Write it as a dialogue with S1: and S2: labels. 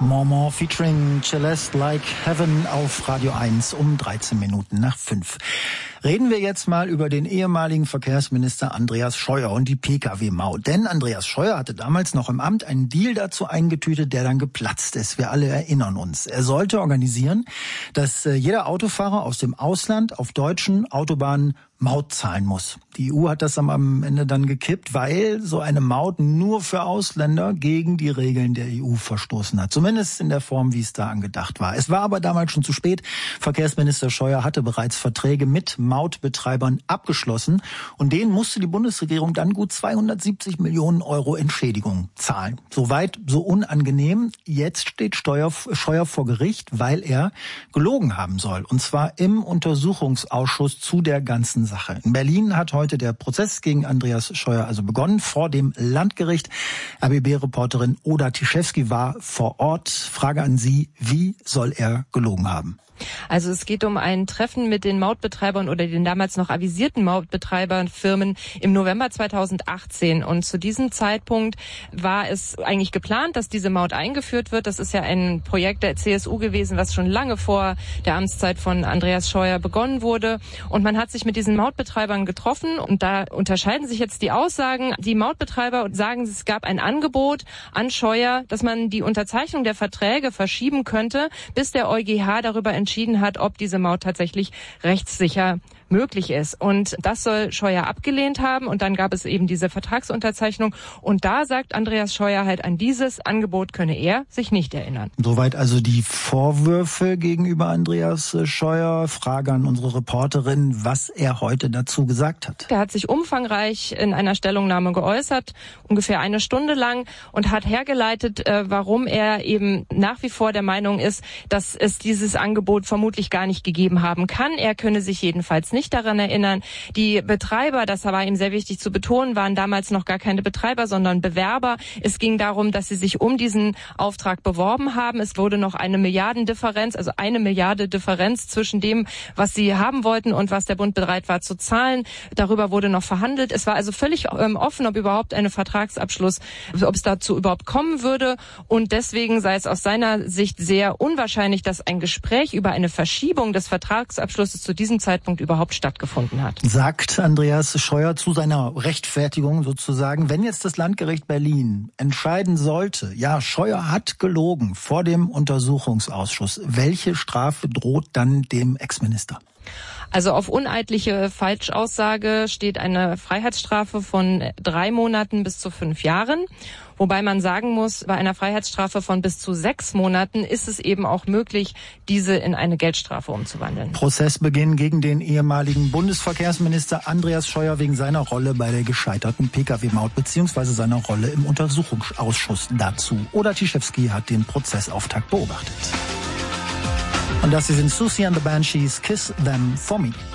S1: More featuring Celeste Like Heaven auf Radio 1 um 5:13. Reden wir jetzt mal über den ehemaligen Verkehrsminister Andreas Scheuer und die Pkw-Maut. Denn Andreas Scheuer hatte damals noch im Amt einen Deal dazu eingetütet, der dann geplatzt ist. Wir alle erinnern uns. Er sollte organisieren, dass jeder Autofahrer aus dem Ausland auf deutschen Autobahnen Maut zahlen muss. Die EU hat das am Ende dann gekippt, weil so eine Maut nur für Ausländer gegen die Regeln der EU verstoßen hat. Zumindest in der Form, wie es da angedacht war. Es war aber damals schon zu spät. Verkehrsminister Scheuer hatte bereits Verträge mit Mautbetreibern abgeschlossen und denen musste die Bundesregierung dann gut 270 Millionen Euro Entschädigung zahlen. Soweit so unangenehm. Jetzt steht Scheuer vor Gericht, weil er gelogen haben soll. Und zwar im Untersuchungsausschuss zu der ganzen Sache. In Berlin hat heute der Prozess gegen Andreas Scheuer also begonnen, vor dem Landgericht. RBB-Reporterin Oda Tischewski war vor Ort. Frage an Sie, wie soll er gelogen haben?
S2: Also es geht um ein Treffen mit den Mautbetreibern oder den damals noch avisierten Mautbetreiberfirmen im November 2018. Und zu diesem Zeitpunkt war es eigentlich geplant, dass diese Maut eingeführt wird. Das ist ja ein Projekt der CSU gewesen, was schon lange vor der Amtszeit von Andreas Scheuer begonnen wurde. Und man hat sich mit diesen Mautbetreibern getroffen. Und da unterscheiden sich jetzt die Aussagen. Die Mautbetreiber sagen, es gab ein Angebot an Scheuer, dass man die Unterzeichnung der Verträge verschieben könnte, bis der EuGH darüber entschieden hat, ob diese Maut tatsächlich rechtssicher möglich ist. Und das soll Scheuer abgelehnt haben. Und dann gab es eben diese Vertragsunterzeichnung. Und da sagt Andreas Scheuer halt, an dieses Angebot könne er sich nicht erinnern.
S1: Soweit also die Vorwürfe gegenüber Andreas Scheuer. Frage an unsere Reporterin, was er heute dazu gesagt hat.
S2: Er hat sich umfangreich in einer Stellungnahme geäußert, ungefähr eine Stunde lang, und hat hergeleitet, warum er eben nach wie vor der Meinung ist, dass es dieses Angebot vermutlich gar nicht gegeben haben kann. Er könne sich jedenfalls nicht daran erinnern. Die Betreiber, das war ihm sehr wichtig zu betonen, waren damals noch gar keine Betreiber, sondern Bewerber. Es ging darum, dass sie sich um diesen Auftrag beworben haben. Es wurde noch eine Milliardendifferenz, also 1 Milliarde Differenz zwischen dem, was sie haben wollten und was der Bund bereit war zu zahlen. Darüber wurde noch verhandelt. Es war also völlig offen, ob überhaupt ein Vertragsabschluss, ob es dazu überhaupt kommen würde. Und deswegen sei es aus seiner Sicht sehr unwahrscheinlich, dass ein Gespräch über eine Verschiebung des Vertragsabschlusses zu diesem Zeitpunkt überhaupt stattgefunden hat.
S1: Sagt Andreas Scheuer zu seiner Rechtfertigung sozusagen, wenn jetzt das Landgericht Berlin entscheiden sollte, ja, Scheuer hat gelogen vor dem Untersuchungsausschuss, welche Strafe droht dann dem Ex-Minister?
S2: Also auf uneidliche Falschaussage steht eine Freiheitsstrafe von 3 Monaten bis zu 5 Jahren. Wobei man sagen muss, bei einer Freiheitsstrafe von bis zu 6 Monaten ist es eben auch möglich, diese in eine Geldstrafe umzuwandeln.
S1: Prozessbeginn gegen den ehemaligen Bundesverkehrsminister Andreas Scheuer wegen seiner Rolle bei der gescheiterten Pkw-Maut bzw. seiner Rolle im Untersuchungsausschuss dazu. Oda Tischewski hat den Prozessauftakt beobachtet. Und das hier sind Susie and the Banshees, Kiss Them For Me.